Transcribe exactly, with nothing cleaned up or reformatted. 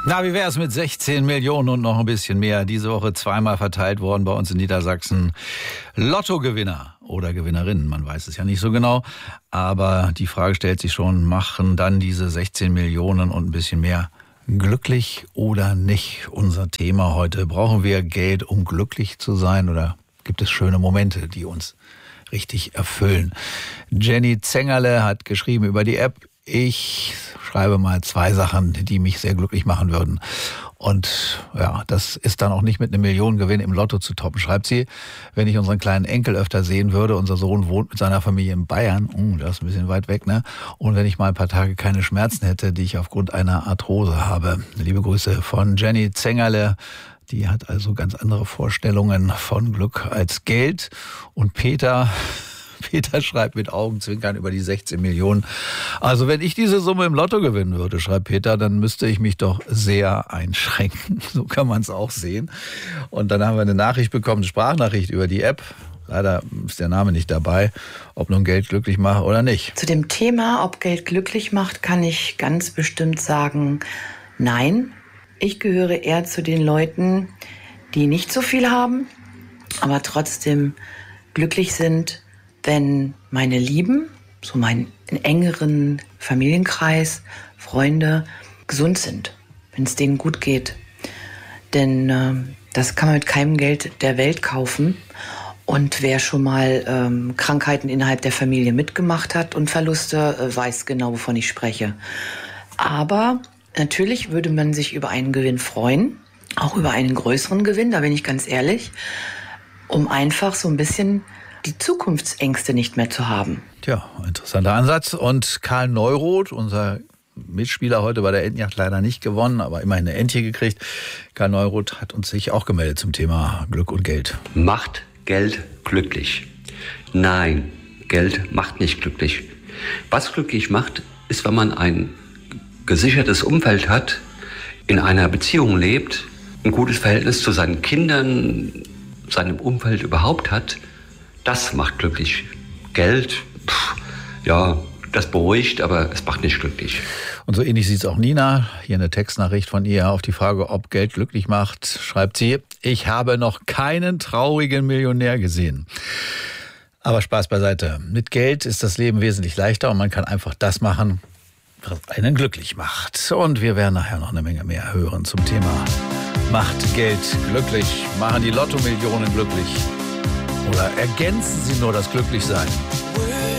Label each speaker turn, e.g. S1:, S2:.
S1: Na, wie wäre es mit sechzehn Millionen und noch ein bisschen mehr? Diese Woche zweimal verteilt worden bei uns in Niedersachsen. Lottogewinner oder Gewinnerinnen, man weiß es ja nicht so genau. Aber die Frage stellt sich schon, machen dann diese sechzehn Millionen und ein bisschen mehr glücklich oder nicht? Unser Thema heute. Brauchen wir Geld, um glücklich zu sein, oder gibt es schöne Momente, die uns richtig erfüllen? Jenny Zengerle hat geschrieben über die App: Ich schreibe mal zwei Sachen, die mich sehr glücklich machen würden. Und ja, das ist dann auch nicht mit einem Millionengewinn im Lotto zu toppen, schreibt sie. Wenn ich unseren kleinen Enkel öfter sehen würde, unser Sohn wohnt mit seiner Familie in Bayern, uh, das ist ein bisschen weit weg, ne? Und wenn ich mal ein paar Tage keine Schmerzen hätte, die ich aufgrund einer Arthrose habe. Liebe Grüße von Jenny Zengerle. Die hat also ganz andere Vorstellungen von Glück als Geld. Und Peter... Peter schreibt mit Augenzwinkern über die sechzehn Millionen. Also wenn ich diese Summe im Lotto gewinnen würde, schreibt Peter, dann müsste ich mich doch sehr einschränken. So kann man es auch sehen. Und dann haben wir eine Nachricht bekommen, eine Sprachnachricht über die App. Leider ist der Name nicht dabei, ob nun Geld glücklich macht oder nicht.
S2: Zu dem Thema, ob Geld glücklich macht, kann ich ganz bestimmt sagen, nein. Ich gehöre eher zu den Leuten, die nicht so viel haben, aber trotzdem glücklich sind, wenn meine Lieben, so meinen engeren Familienkreis, Freunde, gesund sind, wenn es denen gut geht. Denn äh, das kann man mit keinem Geld der Welt kaufen. Und wer schon mal ähm, Krankheiten innerhalb der Familie mitgemacht hat und Verluste, äh, weiß genau, wovon ich spreche. Aber natürlich würde man sich über einen Gewinn freuen, auch über einen größeren Gewinn, da bin ich ganz ehrlich, um einfach so ein bisschen die Zukunftsängste nicht mehr zu haben.
S1: Tja, interessanter Ansatz. Und Karl Neuroth, unser Mitspieler heute bei der Entenjagd, leider nicht gewonnen, aber immerhin eine Entche gekriegt. Karl Neuroth hat uns sich auch gemeldet zum Thema Glück und Geld.
S3: Macht Geld glücklich? Nein, Geld macht nicht glücklich. Was glücklich macht, ist, wenn man ein gesichertes Umfeld hat, in einer Beziehung lebt, ein gutes Verhältnis zu seinen Kindern, seinem Umfeld überhaupt hat. Das macht glücklich. Geld, pff, ja, das beruhigt, aber es macht nicht glücklich.
S1: Und so ähnlich sieht es auch Nina. Hier eine Textnachricht von ihr auf die Frage, ob Geld glücklich macht, schreibt sie: Ich habe noch keinen traurigen Millionär gesehen. Aber Spaß beiseite. Mit Geld ist das Leben wesentlich leichter und man kann einfach das machen, was einen glücklich macht. Und wir werden nachher noch eine Menge mehr hören zum Thema: Macht Geld glücklich? Machen die Lottomillionen glücklich? Oder ergänzen sie nur das Glücklichsein?